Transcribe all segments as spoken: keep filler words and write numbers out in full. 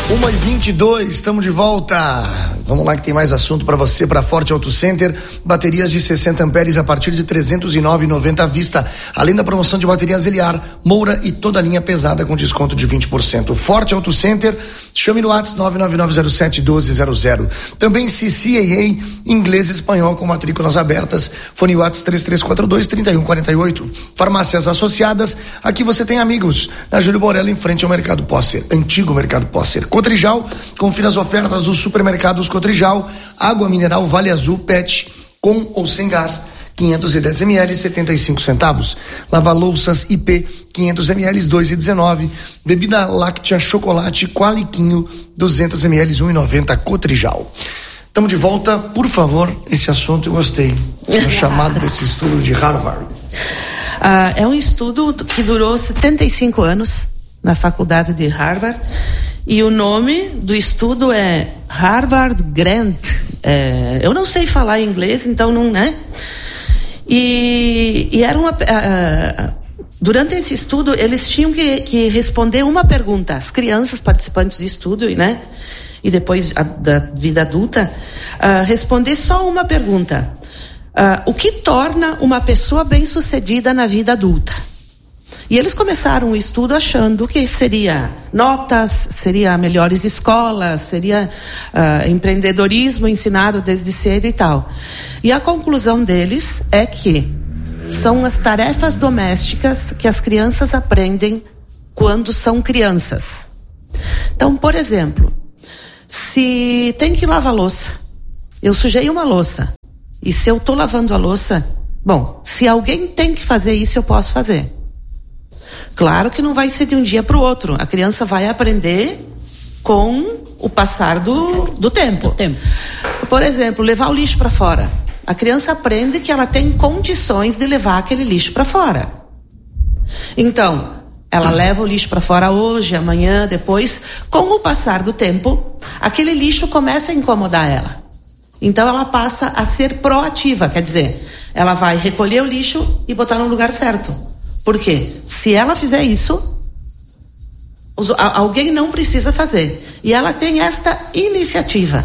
uma e vinte e dois, estamos de volta. Vamos lá que tem mais assunto para você, para Forte Auto Center. Baterias de sessenta amperes a partir de trezentos e nove reais e noventa centavos à vista. Além da promoção de baterias Eliar, Moura e toda a linha pesada com desconto de vinte por cento. Forte Auto Center, chame no WhatsApp nove nove nove zero sete um dois zero zero. Também C C A A, inglês e espanhol com matrículas abertas. Fone WhatsApp três três quatro dois, três um quatro oito. Farmácias Associadas, aqui você tem amigos. Na Júlio Borello, em frente ao Mercado Posser, antigo Mercado Posser. Cotrijal, confira as ofertas dos supermercados Cotrijal. Água mineral Vale Azul P E T com ou sem gás, quinhentos e dez mililitros, setenta e cinco centavos. Lava-louças I P, quinhentos mililitros, dois e dezenove. Bebida láctea chocolate Qualiquinho, duzentos mililitros, um e noventa, Cotrijal. Estamos de volta, por favor, esse assunto eu gostei. O chamado desse estudo de Harvard. Ah, é um estudo que durou setenta e cinco anos na faculdade de Harvard. E o nome do estudo é Harvard Grant. É, eu não sei falar inglês, então não, né? E, e era uma... Uh, durante esse estudo, eles tinham que, que responder uma pergunta. As crianças participantes do estudo, né? E depois a, da vida adulta, uh, responder só uma pergunta. Uh, o que torna uma pessoa bem-sucedida na vida adulta? E eles começaram o estudo achando que seria notas, seria melhores escolas, seria uh, empreendedorismo ensinado desde cedo e tal. E a conclusão deles é que são as tarefas domésticas que as crianças aprendem quando são crianças. Então, por exemplo, se tem que lavar louça, eu sujei uma louça, e se eu estou lavando a louça, bom, se alguém tem que fazer isso, eu posso fazer. Claro que não vai ser de um dia para o outro. A criança vai aprender com o passar do, do tempo. tempo. Por exemplo, levar o lixo para fora. A criança aprende que ela tem condições de levar aquele lixo para fora. Então, ela leva o lixo para fora hoje, amanhã, depois. Com o passar do tempo, aquele lixo começa a incomodar ela. Então, ela passa a ser proativa. Quer dizer, ela vai recolher o lixo e botar no lugar certo. Porque se ela fizer isso, alguém não precisa fazer. E ela tem esta iniciativa.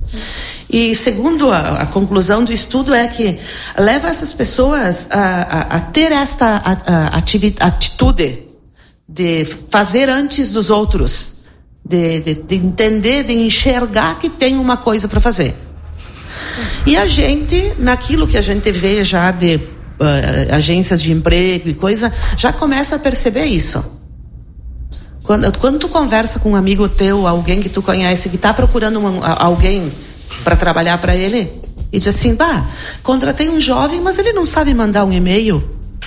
E segundo a, a conclusão do estudo é que leva essas pessoas a, a, a ter esta a, a ativi, atitude de fazer antes dos outros, de, de, de entender, de enxergar que tem uma coisa para fazer. E a gente, naquilo que a gente vê já de Uh, agências de emprego e coisa, já começa a perceber isso. Quando, quando tu conversa com um amigo teu, alguém que tu conhece, que está procurando um, alguém para trabalhar para ele, e diz assim, bah, contratei um jovem, mas ele não sabe mandar um e-mail.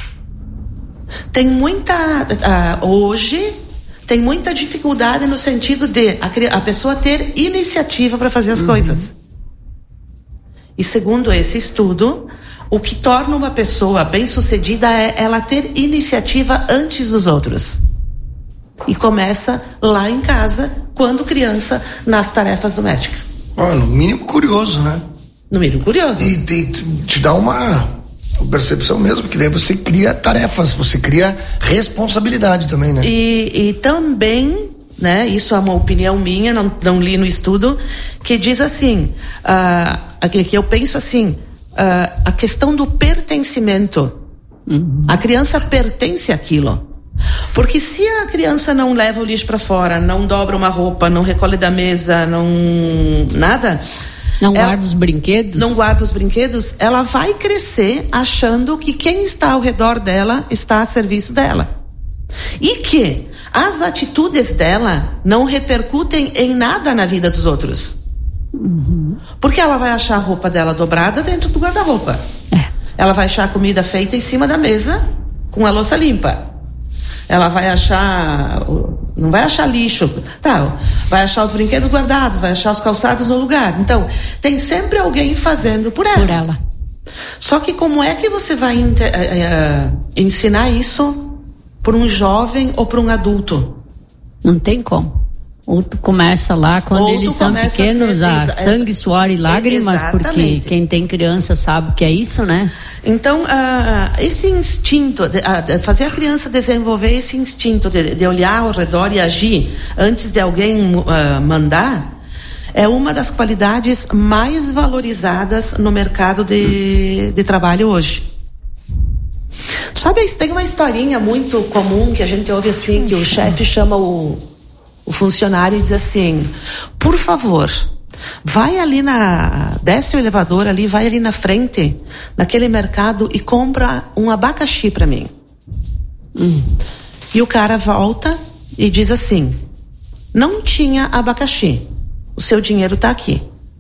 Tem muita, uh, hoje, tem muita dificuldade no sentido de a, a pessoa ter iniciativa para fazer as uhum. coisas. E segundo esse estudo, o que torna uma pessoa bem-sucedida é ela ter iniciativa antes dos outros. E começa lá em casa, quando criança, nas tarefas domésticas. Oh, no mínimo curioso, né? No mínimo curioso. E, e te dá uma percepção mesmo, que daí você cria tarefas, você cria responsabilidade também, né? E, e também, né, isso é uma opinião minha, não, não li no estudo, que diz assim, uh, que, que eu penso assim, Uh, a questão do pertencimento. Uhum. A criança pertence àquilo. Porque se a criança não leva o lixo para fora, não dobra uma roupa, não recolhe da mesa, não nada, não ela, guarda os brinquedos, não guarda os brinquedos, ela vai crescer achando que quem está ao redor dela está a serviço dela. E que as atitudes dela não repercutem em nada na vida dos outros. Uhum. Porque ela vai achar a roupa dela dobrada dentro do guarda-roupa. É. Ela vai achar a comida feita em cima da mesa com a louça limpa. Ela vai achar, não vai achar lixo, tá? Vai achar os brinquedos guardados, vai achar os calçados no lugar. Então, tem sempre alguém fazendo por ela. Por ela. Só que como é que você vai uh, uh, ensinar isso por um jovem ou por um adulto? Não tem como. Ou tu começa lá quando Ou eles são pequenos, a, a sangue, suor e lágrimas, porque quem tem criança sabe que é isso, né? Então, uh, esse instinto, de, uh, fazer a criança desenvolver esse instinto de, de olhar ao redor e agir antes de alguém uh, mandar, é uma das qualidades mais valorizadas no mercado de, de trabalho hoje. Tu sabe, tem uma historinha muito comum que a gente ouve assim, que o chefe chama o O funcionário diz assim: por favor, vai ali na... desce o elevador ali, vai ali na frente, naquele mercado e compra um abacaxi para mim. Hum. E o cara volta e diz assim: não tinha abacaxi, o seu dinheiro tá aqui.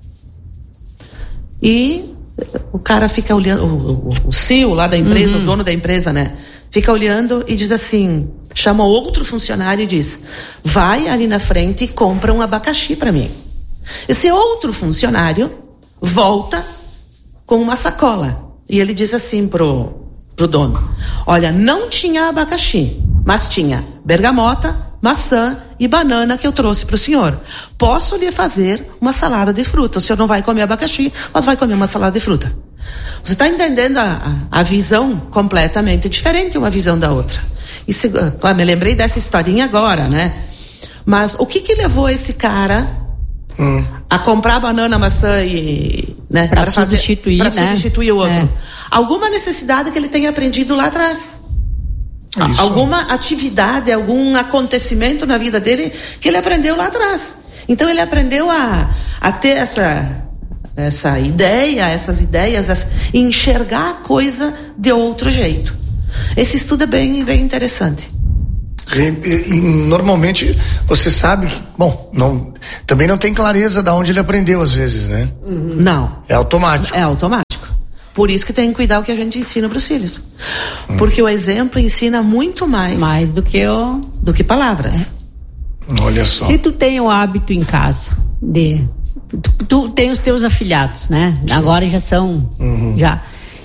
E o cara fica olhando, o, o, o C E O lá da empresa, uhum. o dono da empresa, né? Fica olhando e diz assim... chama outro funcionário e diz: vai ali na frente e compra um abacaxi para mim. Esse outro funcionário volta com uma sacola e ele diz assim pro, pro dono: olha, não tinha abacaxi, mas tinha bergamota, maçã e banana que eu trouxe pro senhor. Posso lhe fazer uma salada de fruta. O senhor não vai comer abacaxi, mas vai comer uma salada de fruta. Você está entendendo a, a, a visão completamente diferente uma visão da outra. E se, claro, me lembrei dessa historinha agora, né? Mas o que que levou esse cara hum. a comprar banana, maçã e... né, para substituir, para né? substituir o outro? É. Alguma necessidade que ele tenha aprendido lá atrás. Isso. Alguma atividade, algum acontecimento na vida dele que ele aprendeu lá atrás. Então ele aprendeu a, a ter essa... essa ideia, essas ideias, essa, enxergar a coisa de outro jeito. Esse estudo é bem, bem interessante. E, e, e, normalmente você sabe que, bom, não, também não tem clareza de onde ele aprendeu às vezes, né? Uhum. Não. É automático. É automático. Por isso que tem que cuidar o que a gente ensina para os filhos. Hum. Porque o exemplo ensina muito mais. Mais do que o... do que palavras. É. Olha só. Se tu tem o hábito em casa de... Tu, tu tem os teus afilhados, né? Sim. Agora já são... Uhum. Já...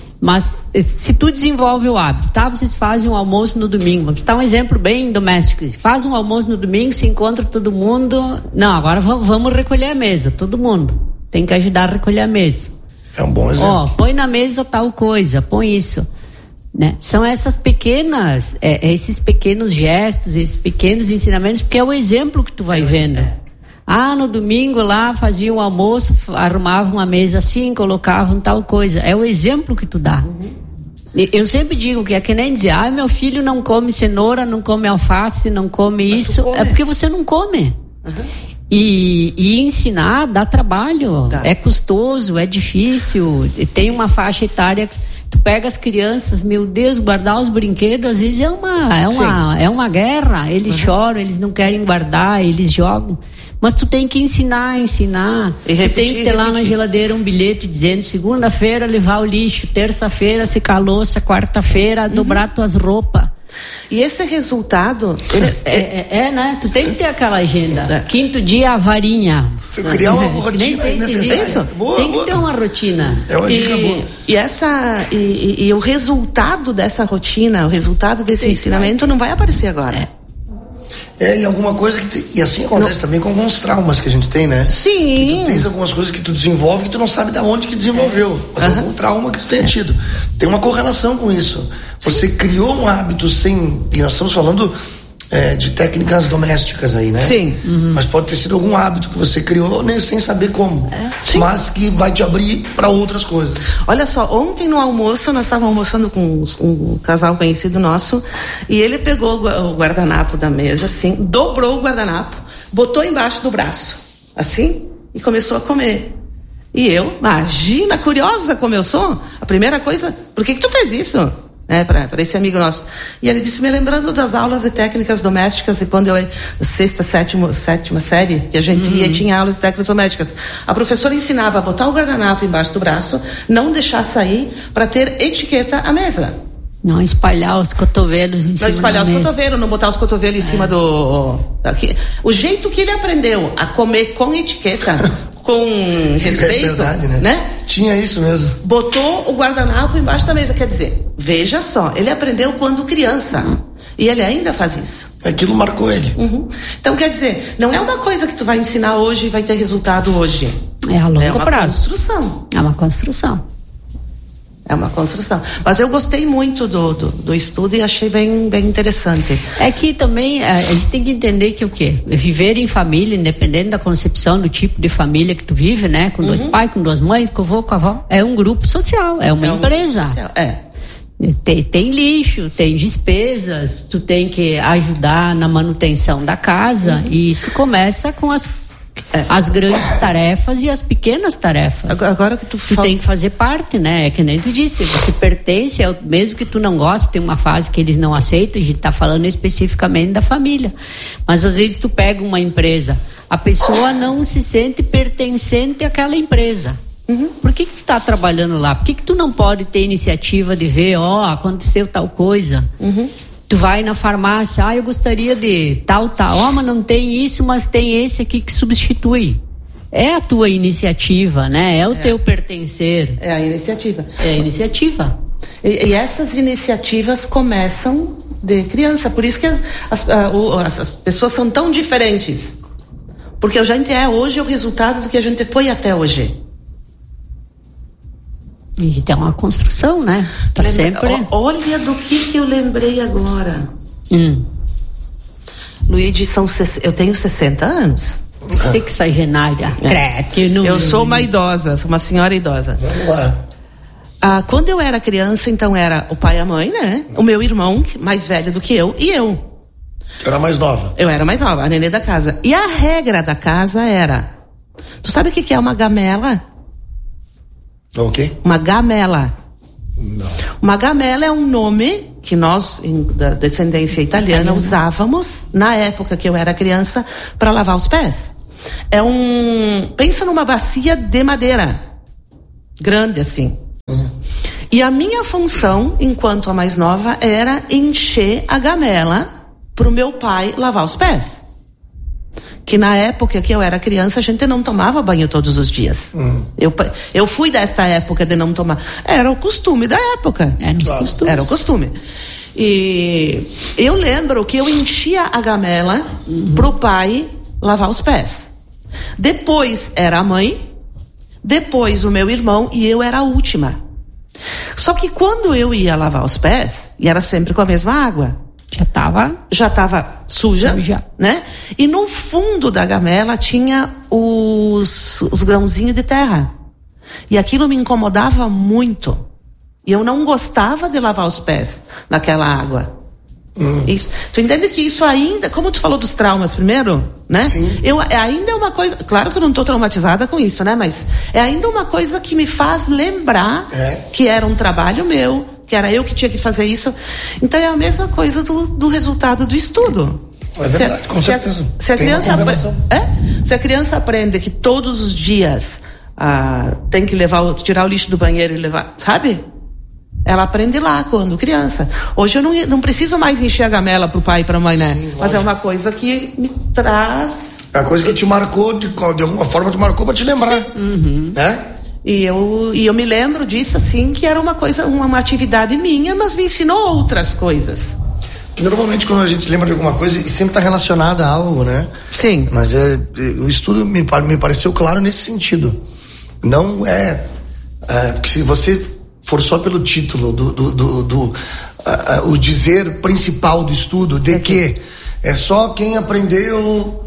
Mas se tu desenvolve o hábito, tá? Vocês fazem um almoço no domingo. Aqui tá um exemplo bem doméstico. Faz um almoço no domingo, se encontra todo mundo. Não, agora vamos, vamos recolher a mesa. Todo mundo tem que ajudar a recolher a mesa. É um bom exemplo. Ó, põe na mesa tal coisa, põe isso. Né? São essas pequenas, é, esses pequenos gestos, esses pequenos ensinamentos, porque é o exemplo que tu vai vendo. Ah, no domingo lá fazia um almoço, arrumava uma mesa assim, colocavam tal coisa. É o exemplo que tu dá. Uhum. Eu sempre digo que é que nem dizer: ah, meu filho não come cenoura, não come alface, não come Mas isso. Come. É porque você não come. Uhum. E, e ensinar dá trabalho. Tá. É custoso, é difícil. Tem uma faixa etária. Tu pega as crianças, meu Deus, guardar os brinquedos às vezes é uma, é uma, é uma guerra. Eles uhum. choram, eles não querem guardar, eles jogam. Mas tu tem que ensinar, ensinar. E repetir, tu tem que ter lá repetir. Na geladeira um bilhete dizendo: segunda-feira levar o lixo, terça-feira secar a louça, quarta-feira uhum. dobrar tuas roupas. E esse resultado... Ele... É, é, é, né? Tu tem que ter aquela agenda. É. Quinto dia, a varinha. Você criar uma rotina. Nem sei se isso. Boa, tem boa. que ter uma rotina. É uma dica e, boa. E, essa, e, e, e o resultado dessa rotina, o resultado desse tem ensinamento não vai aparecer agora. É. É, e alguma coisa que... Te, e assim acontece não. também com alguns traumas que a gente tem, né? Sim. Que tu tens algumas coisas que tu desenvolve que tu não sabe de onde que desenvolveu. Mas uhum. algum trauma que tu tenha tido. Tem uma correlação com isso. Você Sim. criou um hábito sem... E nós estamos falando é, de técnicas domésticas aí, né? Sim. Uhum. Mas pode ter sido algum hábito que você criou nem sem saber como. É. Mas que vai te abrir para outras coisas. Olha só, ontem no almoço, nós estávamos almoçando com um, um casal conhecido nosso, e ele pegou o guardanapo da mesa, assim, dobrou o guardanapo, botou embaixo do braço, assim, e começou a comer. E eu, imagina, curiosa como eu sou, a primeira coisa: por que que tu fez isso? Né, para esse amigo nosso. E ele disse, me lembrando das aulas de técnicas domésticas, e quando eu, sexta, sétima, sétima série, que a gente uhum. ia, tinha aulas de técnicas domésticas. A professora ensinava a botar o guardanapo embaixo do braço, não deixar sair, para ter etiqueta à mesa. Não espalhar os cotovelos em não cima Não espalhar os mesa. cotovelos, não botar os cotovelos em é. cima do... Aqui. O jeito que ele aprendeu a comer com etiqueta, com respeito, é verdade, né? né? Tinha isso mesmo. Botou o guardanapo embaixo da mesa, quer dizer, veja só, ele aprendeu quando criança. E ele ainda faz isso. Aquilo marcou ele. Uhum. Então, quer dizer, não é uma coisa que tu vai ensinar hoje e vai ter resultado hoje. É a longo é uma prazo. construção. É uma construção. É uma construção. Mas eu gostei muito do, do, do estudo e achei bem, bem interessante. É que também a, a gente tem que entender que o quê? Viver em família, independente da concepção do tipo de família que tu vive, né? Com uhum. dois pais, com duas mães, com o avô, com a avó. É um grupo social, é uma é empresa. Um grupo social. É. Tem, tem lixo, tem despesas, tu tem que ajudar na manutenção da casa, uhum. e isso começa com as, é. as grandes tarefas e as pequenas tarefas. Agora, agora que tu, tu fala... tem que fazer parte, né? É que nem tu disse, você pertence, mesmo que tu não goste, tem uma fase que eles não aceitam, a gente tá falando especificamente da família. Mas às vezes tu pega uma empresa, a pessoa não se sente pertencente àquela empresa. Uhum. Por que que tu tá trabalhando lá? Por que que tu não pode ter iniciativa de ver, ó, oh, aconteceu tal coisa? Uhum. Tu vai na farmácia, ah, eu gostaria de tal, tal, ó, oh, mas não tem isso, mas tem esse aqui que substitui. É a tua iniciativa, né? É o é. teu pertencer. É a iniciativa. É a iniciativa. E, e essas iniciativas começam de criança, por isso que as, as, as pessoas são tão diferentes. Porque a gente é hoje o resultado do que a gente foi até hoje. E tem uma construção, né? Tá Lembra, sempre... Olha do que que eu lembrei agora. Hum. Luíde, são eu tenho sessenta anos. Sexagenária. É. Que não... Eu sou uma idosa, sou uma senhora idosa. Vamos lá. Ah, quando eu era criança, então era o pai e a mãe, né? O meu irmão, mais velho do que eu, e eu. Eu era mais nova. Eu era mais nova, a nenê da casa. E a regra da casa era... Tu sabe o que que é uma gamela? O quê? Uma gamela. Não. Uma gamela é um nome que nós, em, da descendência italiana, italiana, usávamos na época que eu era criança para lavar os pés. É um... Pensa numa bacia de madeira. Grande assim. Uhum. E a minha função, enquanto a mais nova, era encher a gamela pro meu pai lavar os pés. Que na época que eu era criança, a gente não tomava banho todos os dias. Uhum. Eu, eu fui desta época de não tomar. Era o costume da época. Era, claro. Era o costume. E eu lembro que eu enchia a gamela uhum. pro pai lavar os pés. Depois era a mãe, depois o meu irmão e eu era a última. Só que quando eu ia lavar os pés, e era sempre com a mesma água, já estava já estava suja, suja, né? E no fundo da gamela tinha os, os grãozinhos de terra. E aquilo me incomodava muito. E eu não gostava de lavar os pés naquela água. Hum. Isso, tu entende que isso ainda, como tu falou dos traumas primeiro, né? Sim. Eu, é ainda uma coisa, claro que eu não estou traumatizada com isso, né? Mas é ainda uma coisa que me faz lembrar é. que era um trabalho meu, que era eu que tinha que fazer isso. Então é a mesma coisa do, do resultado do estudo. É verdade, se, com certeza. Se a, se a criança é? Se a criança aprende que todos os dias ah, tem que levar, tirar o lixo do banheiro e levar, sabe? Ela aprende lá quando criança. Hoje eu não, não preciso mais encher a gamela pro pai e pra mãe, né? Sim, mas é uma coisa que me traz... É a coisa que te marcou, de, de alguma forma te marcou pra te lembrar. Uhum. Né? E eu, e eu me lembro disso, assim, que era uma coisa, uma, uma atividade minha, mas me ensinou outras coisas. Que normalmente quando a gente lembra de alguma coisa, sempre está relacionada a algo, né? Sim. Mas é, o estudo me, me pareceu claro nesse sentido. Não é... é porque se você... for só pelo título do, do, do, do uh, uh, o dizer principal do estudo de é que, que é só quem aprendeu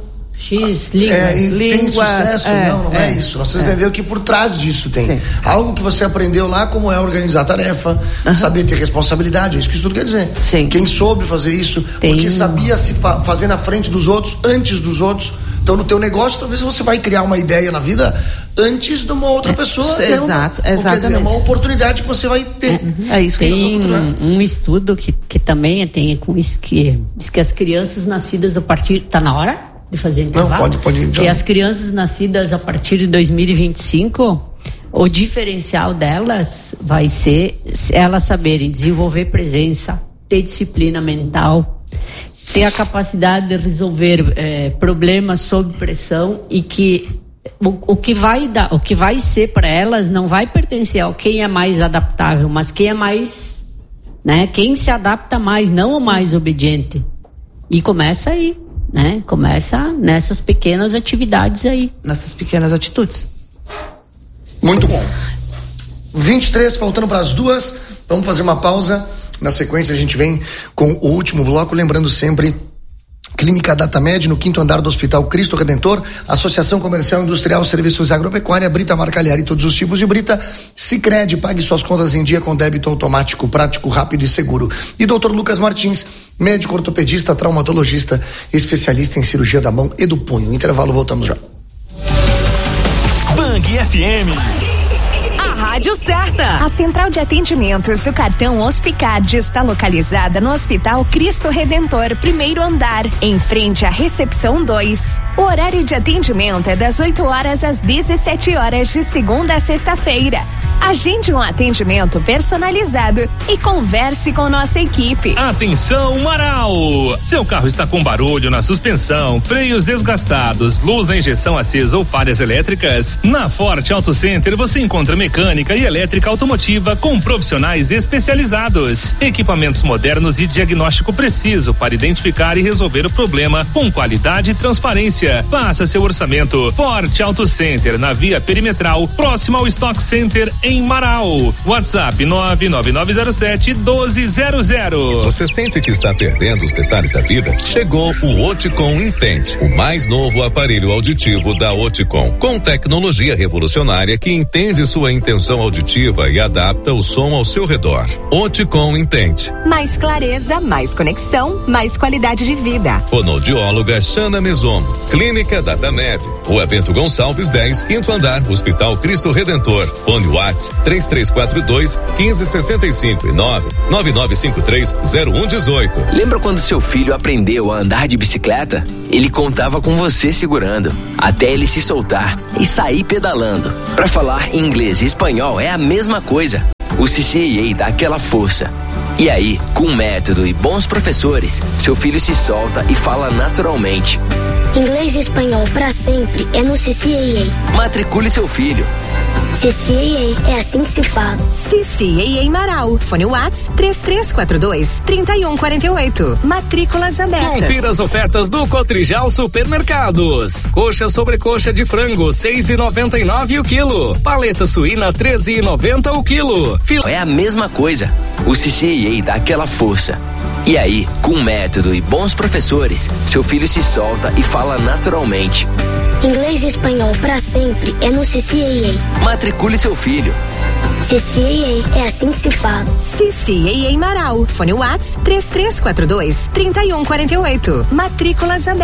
X línguas, é, e línguas, tem sucesso, é, não, não é, é isso. Vocês é. entenderam que por trás disso tem Sim. algo que você aprendeu lá, como é organizar a tarefa, uhum. saber ter responsabilidade, é isso que o estudo quer dizer. Sim. Quem soube fazer isso, tem. porque sabia se fa- fazer na frente dos outros, antes dos outros. Então no teu negócio talvez você vai criar uma ideia na vida antes de uma outra pessoa. É, exato, é uma, exatamente. Quer dizer, é uma oportunidade que você vai ter. Uhum. É isso que tem um, um estudo que, que também tem com isso que diz que as crianças nascidas a partir tá na hora de fazer intervalo. Não, pode, pode. Que as crianças nascidas a partir de dois mil e vinte e cinco, o diferencial delas vai ser elas saberem desenvolver presença, ter disciplina mental, ter a capacidade de resolver é, problemas sob pressão e que o, o que vai dar, o que vai ser para elas não vai pertencer ao quem é mais adaptável, mas quem é mais né? Quem se adapta mais, não o mais obediente. E começa aí, né? Começa nessas pequenas atividades aí. Nessas pequenas atitudes. Muito bom. vinte e três, faltando para as duas. Vamos fazer uma pausa. Na sequência a gente vem com o último bloco, lembrando sempre Clínica Datamed, no quinto andar do Hospital Cristo Redentor, Associação Comercial Industrial Serviços Agropecuária, Brita Marcalhar e todos os tipos de brita. Sicredi, pague suas contas em dia com débito automático, prático, rápido e seguro. E doutor Lucas Martins, médico ortopedista, traumatologista, especialista em cirurgia da mão e do punho. Intervalo, voltamos já. Bang F M. Rádio certa. A central de atendimentos do cartão Hospicard está localizada no Hospital Cristo Redentor, primeiro andar, em frente à recepção dois. O horário de atendimento é das oito horas às dezessete horas de segunda a sexta-feira. Agende um atendimento personalizado e converse com nossa equipe. Atenção, Marau! Seu carro está com barulho na suspensão, freios desgastados, luz na injeção acesa ou falhas elétricas? Na Forte Auto Center você encontra mecânica e elétrica automotiva com profissionais especializados, equipamentos modernos e diagnóstico preciso para identificar e resolver o problema com qualidade e transparência. Faça seu orçamento. Forte Auto Center, na Via Perimetral, próximo ao Stock Center em Marau. WhatsApp nove nove nove zero sete um dois zero zero. Você sente que está perdendo os detalhes da vida? Chegou o Oticom Intent, o mais novo aparelho auditivo da Oticom, com tecnologia revolucionária que entende sua intenção auditiva e adapta o som ao seu redor. Oticom Intent. Mais clareza, mais conexão, mais qualidade de vida. Fonoaudióloga Xana Meson. Clínica Datamed. Rua Bento Gonçalves dez, quinto andar, Hospital Cristo Redentor. Fone WhatsApp três três quatro dois, um cinco seis cinco e nove nove nove cinco três zero um um oito. Lembra quando seu filho aprendeu a andar de bicicleta? Ele contava com você segurando, até ele se soltar e sair pedalando. Para falar inglês e espanhol é a mesma coisa. O C C A A dá aquela força. E aí, com método e bons professores, seu filho se solta e fala naturalmente. Inglês e espanhol para sempre é no C C A A. Matricule seu filho. C C A A é assim que se fala. C C A A Marau. Fone WhatsApp três três quatro dois, três um quatro oito. Matrículas abertas. Confira as ofertas do Cotrijal Supermercados. Coxa sobrecoxa de frango seis e noventa e nove o quilo. Paleta suína treze e noventa o quilo. Fil- é a mesma coisa. O C C A A dá aquela força. E aí, com método e bons professores, seu filho se solta e fala naturalmente. Inglês e espanhol para sempre é no C C A A. Matricule seu filho. C C A A é assim que se fala. C C A A Marau. Fone WhatsApp três três quatro dois, três um quatro oito. Matrículas abertas.